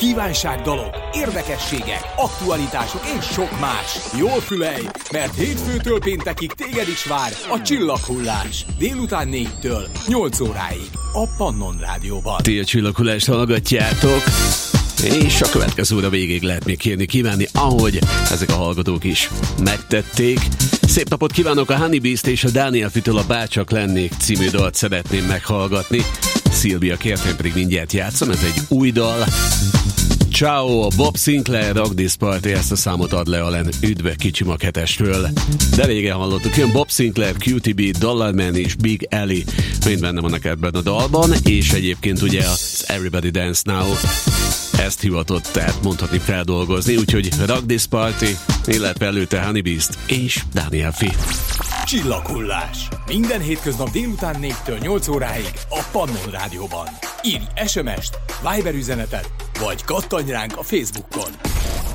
kívánságdalok, érdekességek, aktualitások és sok más. Jól fülelj, mert hétfőtől péntekig téged is vár a Csillaghullás. Délután 4-től 8 óráig a Pannon Rádióban. Ti a Csillaghullást hallgatjátok, és a következő óra végig lehet még kívánni, ahogy ezek a hallgatók is megtették. Szép napot kívánok, a Honey Beast és a Daniel Fitől a Bárcsak lennék című dalt szeretném meghallgatni. Szilvia kértem, pedig mindjárt játszom, ez egy új dal. Ciao, a Bob Sinclair, Rock This Party, ezt a számot ad le Alen, üdve kicsi maketestről. De régen hallottuk, jön Bob Sinclair, QTB, Dollarman és Big Ellie, mind benne vannak ebben a dalban, és egyébként ugye az Everybody Dance Now ezt hivatott, tehát mondhatni feldolgozni, úgyhogy Rock This Party, illetve előtte Honey Beast és Daniel Fi. Csillaghullás. Minden hétköznap délután 4-től 8 óráig a Pannon Rádióban. Írj SMS-t, Viber üzenetet, vagy kattanj ránk a Facebookon.